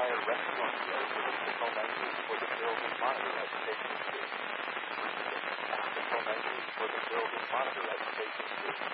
entire restaurant today with a simple menu for the build and monitor education too. A simple menu for the build and monitor education too.